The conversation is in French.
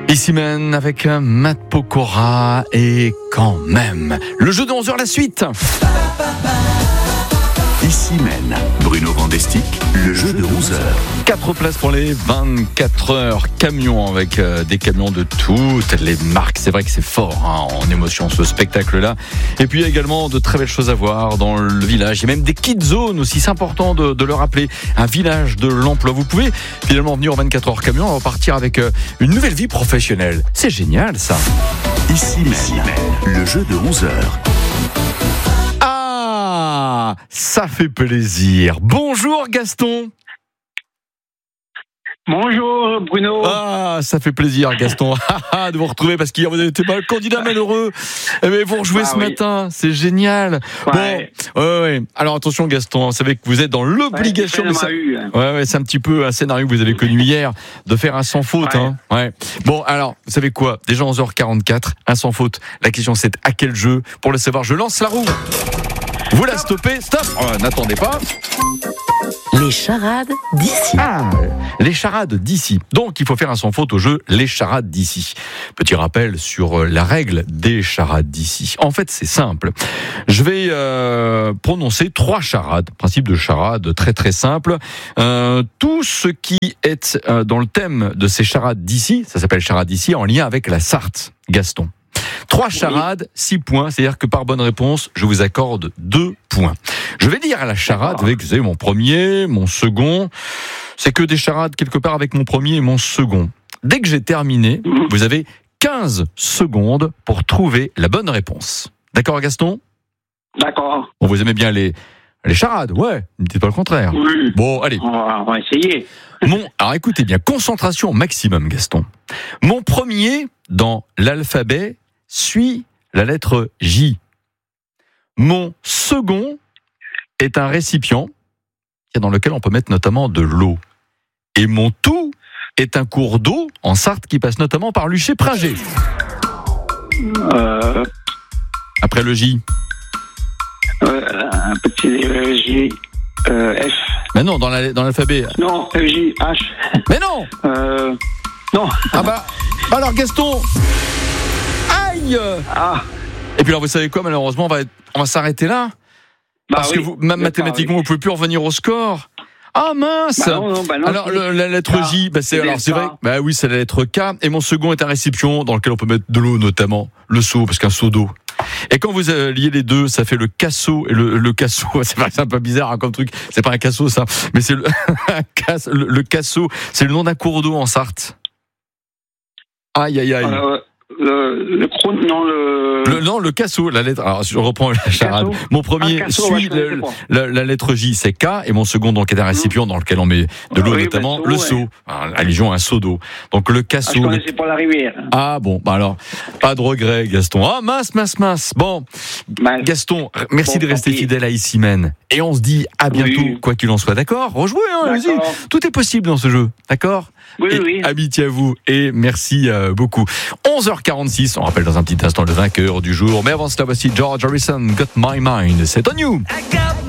Ici même avec Matt Pokora et quand même. Le jeu de 11h, la suite. Ici mène Bruno Vandestick, le jeu de 11h. 4 places pour les 24 heures camions avec des camions de toutes les marques. C'est vrai que c'est fort en émotion ce spectacle-là. Et puis il y a également de très belles choses à voir dans le village. Il y a même des kids zones aussi, c'est important de le rappeler. Un village de l'emploi. Vous pouvez finalement venir aux 24 heures camions et repartir avec une nouvelle vie professionnelle. C'est génial ça. Ici mène le jeu de 11h. Ah, ça fait plaisir. Bonjour Gaston. Bonjour Bruno. Ah, ça fait plaisir Gaston de vous retrouver parce qu'hier vous étiez pas le candidat malheureux. Mais vous rejouez ce matin, c'est génial. Ouais. Bon, ouais. Alors attention Gaston, vous savez que vous êtes dans l'obligation de ça. Ouais, c'est un petit peu un scénario que vous avez connu hier de faire un sans faute. Ouais. Bon, alors vous savez quoi ? Déjà 11h44, un sans faute. La question c'est à quel jeu ? Pour le savoir, je lance la roue. Vous la stoppez, stop. N'attendez pas. Les charades d'ici. Ah, les charades d'ici. Donc, il faut faire un sans faute au jeu Les charades d'ici. Petit rappel sur la règle des charades d'ici. En fait, c'est simple. Je vais prononcer 3 charades. Principe de charade très très simple. Tout ce qui est dans le thème de ces charades d'ici, ça s'appelle charade d'ici, en lien avec la Sarthe. Gaston. 3 charades, 6 points, c'est-à-dire que par bonne réponse, je vous accorde 2 points. Je vais dire à la charade, vous savez, mon premier, mon second, c'est que des charades quelque part avec mon premier et mon second. Dès que j'ai terminé, vous avez 15 secondes pour trouver la bonne réponse. D'accord Gaston ? D'accord. Bon, vous aimez bien les charades, ouais, ne dites pas le contraire. Oui. Bon, allez. On va essayer. Alors écoutez bien, concentration maximum Gaston. Mon premier, dans l'alphabet, suit la lettre J. Mon second est un récipient dans lequel on peut mettre notamment de l'eau. Et mon tout est un cours d'eau en Sarthe qui passe notamment par Luché-Pringé. Après le J. Un petit J. F. Mais non, dans l'alphabet. Non, J, H. Mais non. Non. Ah bah, alors Gaston. Aïe. Ah. Et puis alors vous savez quoi, malheureusement on va s'arrêter là. Parce que mathématiquement vous pouvez plus revenir au score. Ah mince. Non, alors la lettre J, c'est vrai. Bah oui, c'est la lettre K. Et mon second est un récipient dans lequel on peut mettre de l'eau notamment, le seau, parce qu'un seau d'eau. Et quand vous liez les deux, ça fait le casseau. Et le casseau, c'est un peu bizarre comme truc. C'est pas un casseau ça, mais c'est le casseau. C'est le nom d'un cours d'eau en Sarthe. Aïe aïe aïe. Le casseau, la lettre. Alors je reprends la charade. Mon premier suit la lettre J, c'est K, et mon second donc est un récipient dans lequel on met de l'eau, notamment le seau. Allusion à un seau d'eau. Donc le casseau. Je connaissais pas la rivière. Ah bon, alors pas de regret, Gaston. Ah mince. Bon, Gaston, merci de rester fidèle à Ici Mène. Et on se dit à bientôt, quoi qu'il en soit. D'accord ? Rejouez, allez-y. Tout est possible dans ce jeu. D'accord ? Oui. Amitié à vous et merci beaucoup. 11h46, on rappelle dans un petit instant le vainqueur du jour. Mais avant cela, voici George Harrison, Got My Mind. C'est on you.